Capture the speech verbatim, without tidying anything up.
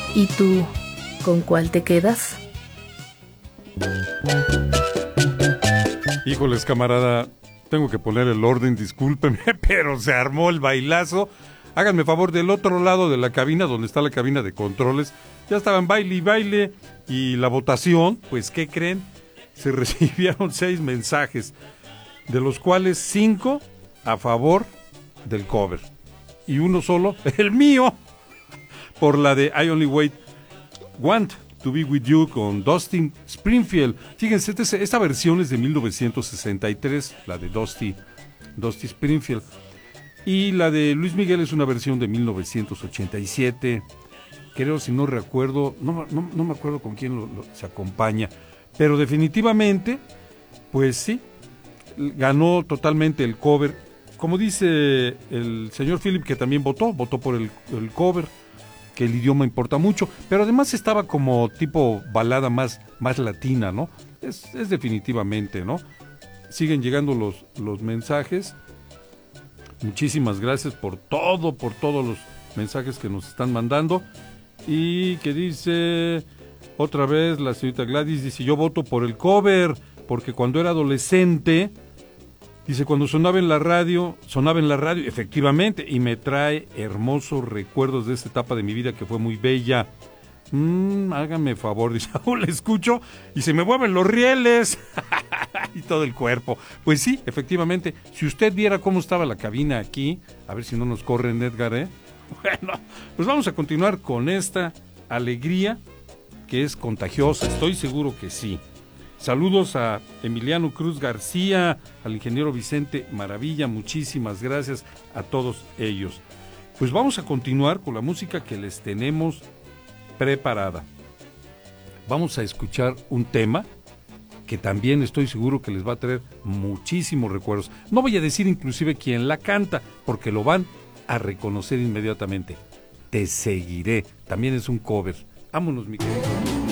¿Y tú, con cuál te quedas? Híjoles, camarada, tengo que poner el orden, discúlpeme, pero se armó el bailazo. Háganme favor, del otro lado de la cabina, donde está la cabina de controles, ya estaban baile y baile, y la votación, pues, ¿qué creen? Se recibieron seis mensajes, de los cuales cinco a favor del cover, y uno solo, el mío, por la de I Only Wait, Want to Be With You con Dusty Springfield. Fíjense, este, esta versión es de mil novecientos sesenta y tres, la de Dusty, Dusty Springfield. Y la de Luis Miguel es una versión de mil novecientos ochenta y siete. Creo, si no recuerdo, no, no, no me acuerdo con quién lo, lo, se acompaña. Pero definitivamente, pues sí, ganó totalmente el cover. Como dice el señor Philip, que también votó, votó por el, el cover, que el idioma importa mucho, pero además estaba como tipo balada más, más latina, ¿no? Es, es definitivamente, ¿no? Siguen llegando los, los mensajes. Muchísimas gracias por todo, por todos los mensajes que nos están mandando. Y que dice, otra vez la señorita Gladys, dice, yo voto por el cover, porque cuando era adolescente, dice, cuando sonaba en la radio, sonaba en la radio, efectivamente, y me trae hermosos recuerdos de esta etapa de mi vida que fue muy bella. Mm, hágame favor, dice, aún la escucho y se me mueven los rieles y todo el cuerpo. Pues sí, efectivamente, si usted viera cómo estaba la cabina aquí, a ver si no nos corren, Edgar, ¿eh? Bueno, pues vamos a continuar con esta alegría que es contagiosa, estoy seguro que sí. Saludos a Emiliano Cruz García, al ingeniero Vicente Maravilla, muchísimas gracias a todos ellos. Pues vamos a continuar con la música que les tenemos preparada. Vamos a escuchar un tema que también estoy seguro que les va a traer muchísimos recuerdos. No voy a decir inclusive quién la canta, porque lo van a reconocer inmediatamente. Te seguiré, también es un cover. Vámonos, mi querido.